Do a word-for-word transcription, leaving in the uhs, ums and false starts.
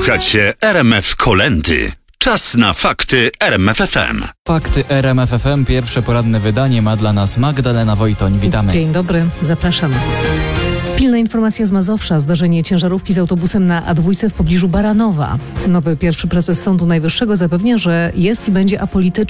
Słuchacie R M F Kolędy. Czas na fakty R M F F M. Fakty R M F F M, pierwsze poranne wydanie ma dla nas Magdalena Wojtoń. Witamy. Dzień dobry, zapraszamy. Pilna informacja z Mazowsza. Zdarzenie ciężarówki z autobusem na A dwa w pobliżu Baranowa. Nowy pierwszy prezes Sądu Najwyższego zapewnia, że jest i będzie apolityczny.